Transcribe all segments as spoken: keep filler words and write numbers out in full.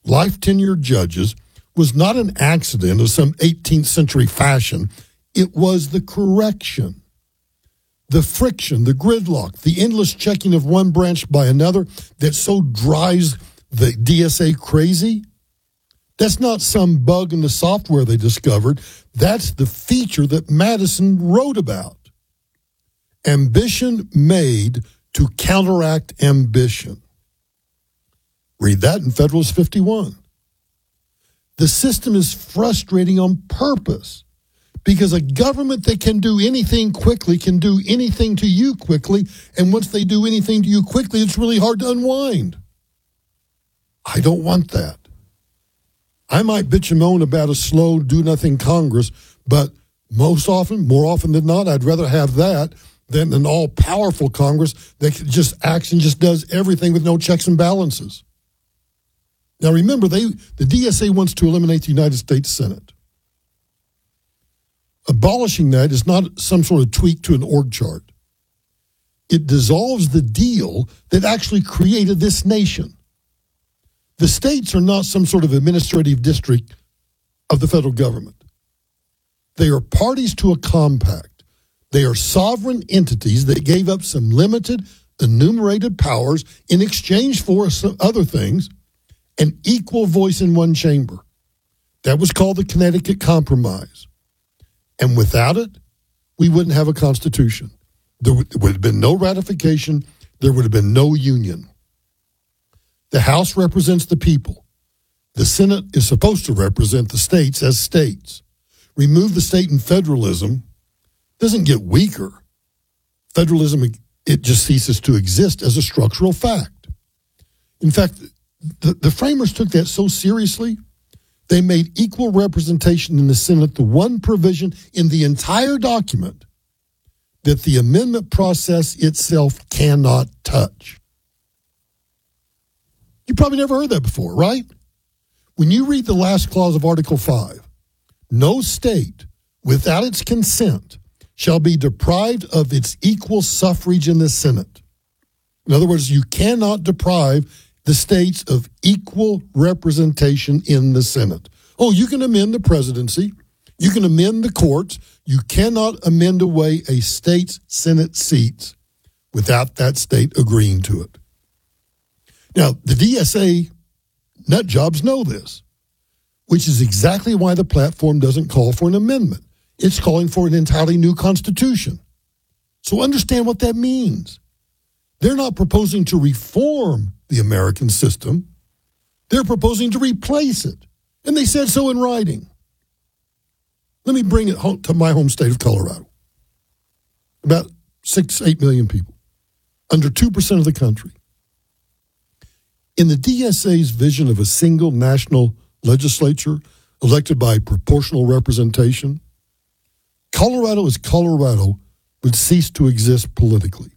life tenured judges was not an accident of some eighteenth century fashion. It was the correction, the friction, the gridlock, the endless checking of one branch by another that so drives the D S A crazy. That's not some bug in the software they discovered. That's the feature that Madison wrote about. Ambition made to counteract ambition. Read that in Federalist fifty-one. The system is frustrating on purpose because a government that can do anything quickly can do anything to you quickly, and once they do anything to you quickly, it's really hard to unwind. I don't want that. I might bitch and moan about a slow, do-nothing Congress, but most often, more often than not, I'd rather have that than an all-powerful Congress that just acts and just does everything with no checks and balances. Now remember, they the D S A wants to eliminate the United States Senate. Abolishing that is not some sort of tweak to an org chart. It dissolves the deal that actually created this nation. The states are not some sort of administrative district of the federal government. They are parties to a compact. They are sovereign entities that gave up some limited, enumerated powers in exchange for some other things, an equal voice in one chamber. That was called the Connecticut Compromise. And without it, we wouldn't have a constitution. There would have been no ratification. There would have been no union. The House represents the people. The Senate is supposed to represent the states as states. Remove the state and federalism, doesn't get weaker. Federalism, it just ceases to exist as a structural fact. In fact, the, the framers took that so seriously, they made equal representation in the Senate the one provision in the entire document that the amendment process itself cannot touch. You probably never heard that before, right? When you read the last clause of Article five, no state, without its consent, shall be deprived of its equal suffrage in the Senate. In other words, you cannot deprive the states of equal representation in the Senate. Oh, you can amend the presidency. You can amend the courts. You cannot amend away a state's Senate seats without that state agreeing to it. Now, the D S A nut jobs know this, which is exactly why the platform doesn't call for an amendment. It's calling for an entirely new constitution. So understand what that means. They're not proposing to reform the American system. They're proposing to replace it. And they said so in writing. Let me bring it home to my home state of Colorado. About six, eight million people. Under two percent of the country. In the D S A's vision of a single national legislature elected by proportional representation, Colorado as Colorado would cease to exist politically.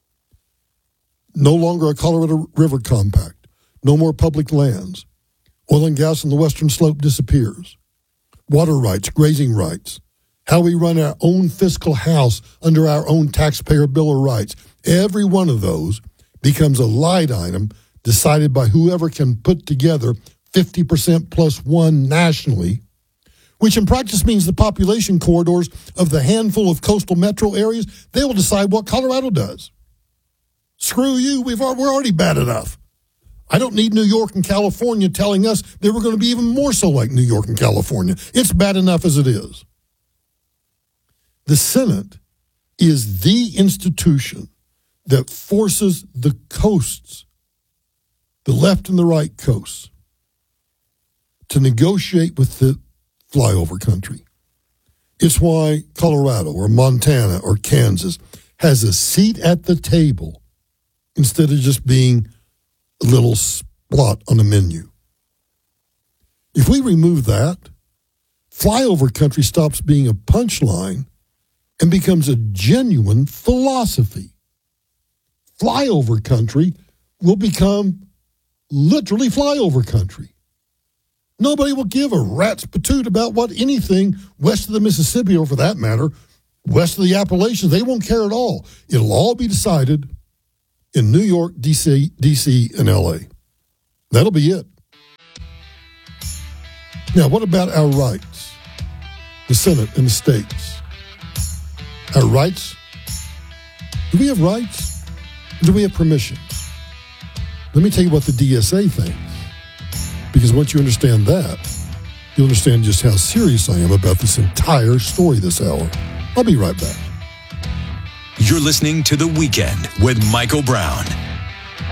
No longer a Colorado River Compact. No more public lands. Oil and gas on the western slope disappears. Water rights, grazing rights. How we run our own fiscal house under our own taxpayer bill of rights. Every one of those becomes a light item decided by whoever can put together fifty percent plus one nationally, which in practice means the population corridors of the handful of coastal metro areas, they will decide what Colorado does. Screw you, we've, we're already bad enough. I don't need New York and California telling us that we're going to be even more so like New York and California. It's bad enough as it is. The Senate is the institution that forces the coasts, the left and the right coasts, to negotiate with the flyover country. It's why Colorado or Montana or Kansas has a seat at the table instead of just being a little spot on a menu. If we remove that, flyover country stops being a punchline and becomes a genuine philosophy. Flyover country will become literally flyover country. Nobody will give a rat's patoot about what anything west of the Mississippi, or for that matter, west of the Appalachians, they won't care at all. It'll all be decided in New York, D C, D C, and L A. That'll be it. Now, what about our rights? The Senate and the states. Our rights? Do we have rights? Or do we have permission? Let me tell you what the D S A thinks. Because once you understand that, you'll understand just how serious I am about this entire story this hour. I'll be right back. You're listening to The Weekend with Michael Brown.